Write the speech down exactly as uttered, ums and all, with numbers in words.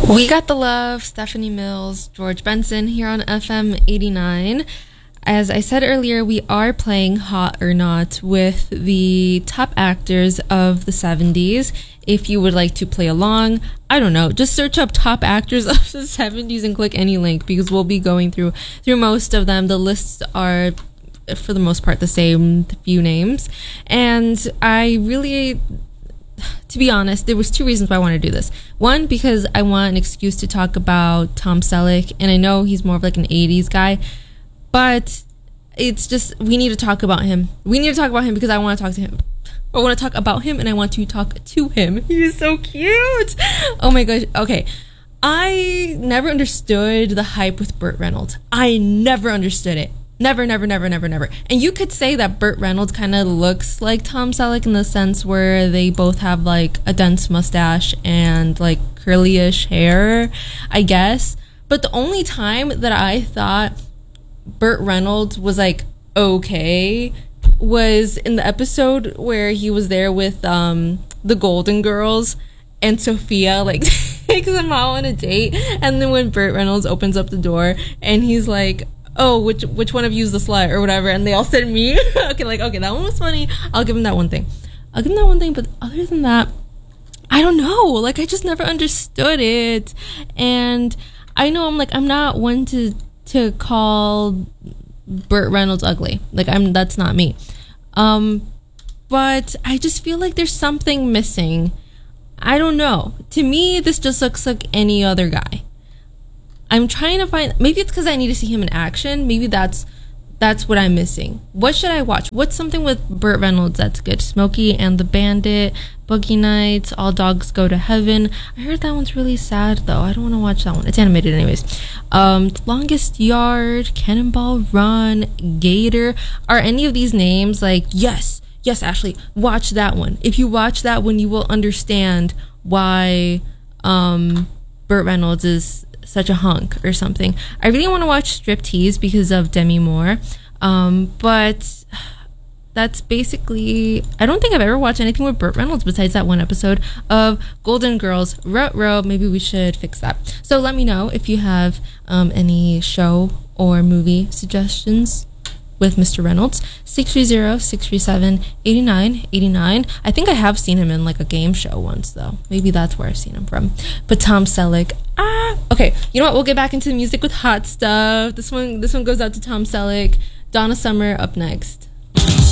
We got the love, Stephanie Mills, George Benson here on F M eighty-nine. As I said earlier, we are playing Hot or Not with the top actors of the seventies. If you would like to play along, I don't know, just search up top actors of the seventies and click any link, because we'll be going through through most of them. The lists are, for the most part, the same few names. And I really... To be honest, there was two reasons why I want to do this. One, because I want an excuse to talk about Tom Selleck, and I know he's more of like an eighties guy, but it's just, we need to talk about him. We need to talk about him because I want to talk to him. I want to talk about him, and I want to talk to him. He is so cute. Oh my gosh. Okay. I never understood the hype with Burt Reynolds. I never understood it. Never, never, never, never, never. And you could say that Burt Reynolds kind of looks like Tom Selleck in the sense where they both have like a dense mustache and like curly-ish hair, I guess. But the only time that I thought Burt Reynolds was like okay was in the episode where he was there with um, the Golden Girls, and Sophia like takes him out on a date. And then when Burt Reynolds opens up the door and he's like, oh, which which one of you is the slut or whatever, and they all said me. Okay, like, okay, that one was funny. I'll give him that one thing. I'll give him that one thing, but other than that, I don't know. Like, I just never understood it. And I know I'm like, I'm not one to to call Burt Reynolds ugly. Like, I'm that's not me. Um, but I just feel like there's something missing. I don't know. To me, this just looks like any other guy. I'm trying to find, maybe it's because I need to see him in action. Maybe that's that's what I'm missing. What should I watch? What's something with Burt Reynolds that's good? Smokey and the Bandit, Boogie Nights, All Dogs Go to Heaven. I heard that one's really sad though. I don't want to watch that one. It's animated anyways. Um, Longest Yard, Cannonball Run, Gator. Are any of these names like, yes, yes, Ashley, watch that one. If you watch that one, you will understand why um, Burt Reynolds is such a hunk or something. I really want to watch Striptease because of Demi Moore, um, but that's basically, I don't think I've ever watched anything with Burt Reynolds besides that one episode of Golden Girls. Ruh-roh, maybe we should fix that. So let me know if you have um, any show or movie suggestions with Mister Reynolds. Six three zero, six three seven, eight nine eight nine. I think I have seen him in like a game show once though. Maybe that's where I've seen him from. But Tom Selleck, ah, okay. You know what? We'll get back into the music with Hot Stuff. This one, this one goes out to Tom Selleck. Donna Summer up next.